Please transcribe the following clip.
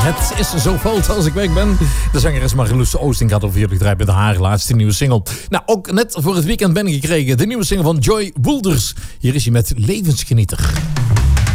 Het is zo fout als ik weg ben. De zangeres Marloes Oosting gaat over jullie draaien met haar laatste nieuwe single. Nou, ook net voor het weekend ben ik gekregen de nieuwe single van Joy Woelders. Hier is hij met Levensgenieter.